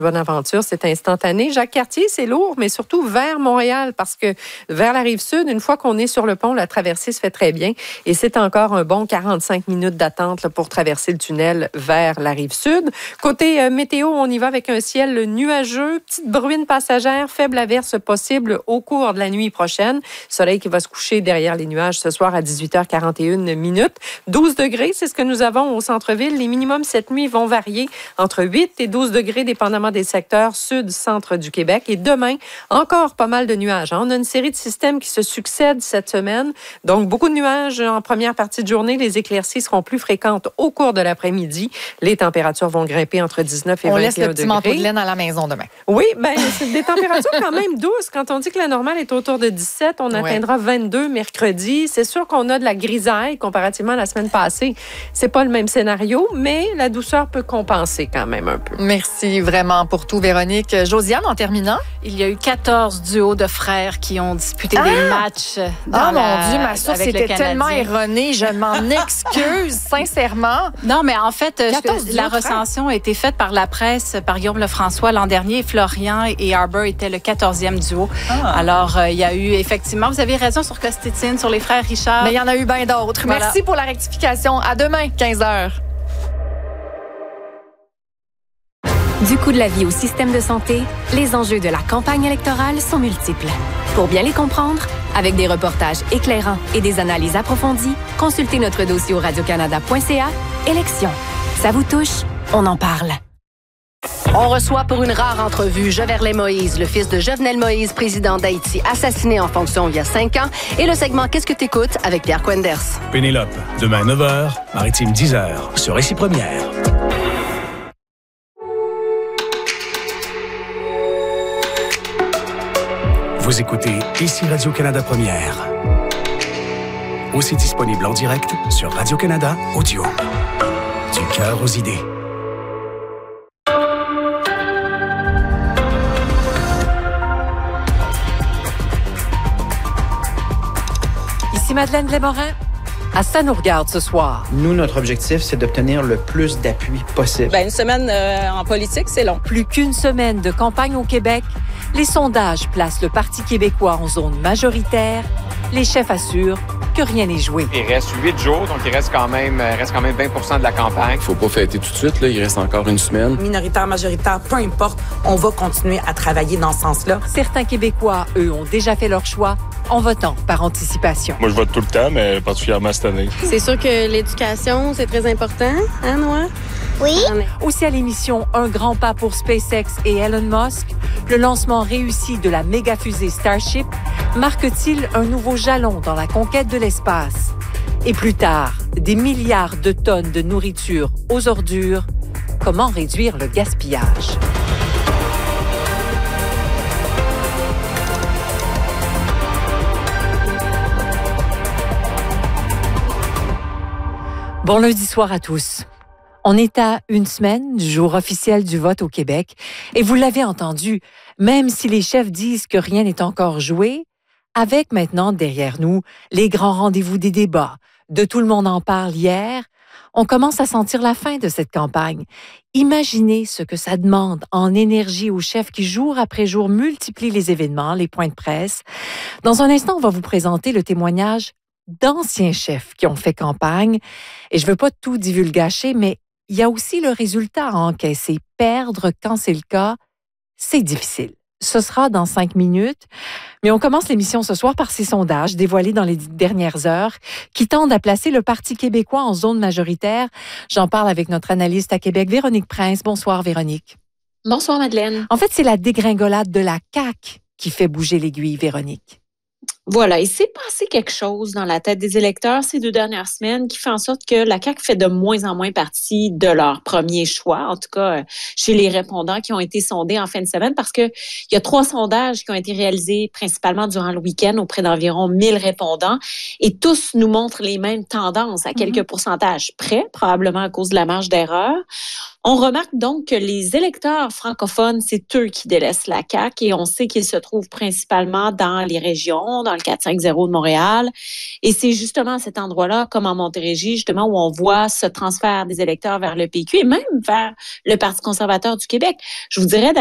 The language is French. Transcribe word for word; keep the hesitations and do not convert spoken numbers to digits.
Bonaventure, c'est instantané. Jacques Cartier, c'est lourd, mais surtout vers Montréal, parce que vers la Rive-Sud, une fois qu'on est sur le pont, la traversée se fait très bien. Et c'est encore un bon quarante-cinq minutes d'attente là, pour traverser le tunnel vers la Rive-Sud. Côté euh, météo, on y va avec un ciel nuageux, petite bruine passagère, faible averse possible au cours de la nuit prochaine. Soleil qui va se coucher derrière les nuages ce soir à dix-huit heures quarante et une minutes. douze degrés, c'est ce que nous avons au centre-ville. Les minimums cette nuit vont varier entre huit et douze degrés, dépendamment des secteurs sud-centre du Québec. Et demain, encore pas mal de nuages. On a une série de systèmes qui se succèdent cette semaine. Donc, beaucoup de nuages en première partie de journée. Les éclaircies seront plus fréquentes au cours de l'après-midi. Les températures vont grimper entre dix-neuf et vingt et un degrés. On laisse le petit manteau de laine à la maison demain. Oui, bien, c'est des températures quand même douces. Quand on dit que la normale est autour de dix-sept, on atteindra ouais. vingt-deux mercredi. C'est sûr qu'on a de la grisaille comparativement à la semaine passée. C'est pas le même scénario, mais la douceur peut compenser quand même un peu. Merci vraiment pour tout, Véronique. Josiane, en terminant? Il y a eu quatorze duos de frères qui ont disputé ah! des matchs. Dans ah, la, mon Dieu, ma source était tellement erronée. Je m'en excuse, sincèrement. Non, mais en fait, je, la recension a été faite par la presse, par Guillaume Lefrançois l'an dernier. Florian et Harbour étaient le quatorzième duo. Ah. Alors, euh, il y a eu effectivement, vous avez raison sur Costetine, sur les frères Richard. Mais il y en a eu bien d'autres. Voilà. Merci pour la rectification. À demain, quinze heures. Du coût de la vie au système de santé, les enjeux de la campagne électorale sont multiples. Pour bien les comprendre, avec des reportages éclairants et des analyses approfondies, consultez notre dossier au radiocanada point c a. Élections. Ça vous touche? On en parle. On reçoit pour une rare entrevue Jovenel Moïse, le fils de Jovenel Moïse, président d'Haïti, assassiné en fonction il y a cinq ans, et le segment Qu'est-ce que t'écoutes avec Pierre Quenders. Pénélope, demain neuf heures, Maritime dix heures, sur Récit Première. Vous écoutez Ici Radio-Canada Première. Aussi disponible en direct sur Radio-Canada Audio. Du cœur aux idées. Ici Madeleine Blais-Morin. À ça nous regarde ce soir. Nous, notre objectif, c'est d'obtenir le plus d'appui possible. Bien, une semaine euh, en politique, c'est long. Plus qu'une semaine de campagne au Québec, les sondages placent le Parti québécois en zone majoritaire. Les chefs assurent que rien n'est joué. Il reste huit jours, donc il reste quand même, reste quand même vingt pour cent de la campagne. Il faut pas fêter tout de suite, là. Il reste encore une semaine. Minoritaire, majoritaire, peu importe, on va continuer à travailler dans ce sens-là. Certains Québécois, eux, ont déjà fait leur choix en votant par anticipation. Moi, je vote tout le temps, mais particulièrement cette année. C'est sûr que l'éducation, c'est très important, hein, Noah? Oui. Aussi à l'émission Un grand pas pour SpaceX et Elon Musk, le lancement réussi de la méga-fusée Starship marque-t-il un nouveau jalon dans la conquête de l'espace? Et plus tard, des milliards de tonnes de nourriture aux ordures. Comment réduire le gaspillage? Bon lundi soir à tous. On est à une semaine du jour officiel du vote au Québec et vous l'avez entendu, même si les chefs disent que rien n'est encore joué, avec maintenant derrière nous les grands rendez-vous des débats, de Tout le monde en parle hier, on commence à sentir la fin de cette campagne. Imaginez ce que ça demande en énergie aux chefs qui, jour après jour, multiplient les événements, les points de presse. Dans un instant, on va vous présenter le témoignage d'anciens chefs qui ont fait campagne. Et je ne veux pas tout divulgacher, mais il y a aussi le résultat à encaisser. Perdre quand c'est le cas, c'est difficile. Ce sera dans cinq minutes. Mais on commence l'émission ce soir par ces sondages dévoilés dans les dernières heures qui tendent à placer le Parti québécois en zone majoritaire. J'en parle avec notre analyste à Québec, Véronique Prince. Bonsoir, Véronique. Bonsoir, Madeleine. En fait, c'est la dégringolade de la C A Q qui fait bouger l'aiguille, Véronique. Voilà, il s'est passé quelque chose dans la tête des électeurs ces deux dernières semaines qui fait en sorte que la C A Q fait de moins en moins partie de leur premier choix, en tout cas chez les répondants qui ont été sondés en fin de semaine, parce que il y a trois sondages qui ont été réalisés principalement durant le week-end auprès d'environ mille répondants et tous nous montrent les mêmes tendances à quelques mm-hmm. pourcentages près, probablement à cause de la marge d'erreur. On remarque donc que les électeurs francophones, c'est eux qui délaissent la C A Q et on sait qu'ils se trouvent principalement dans les régions, dans le quatre cinq zéro de Montréal. Et c'est justement à cet endroit-là, comme en Montérégie, justement, où on voit ce transfert des électeurs vers le P Q et même vers le Parti conservateur du Québec. Je vous dirais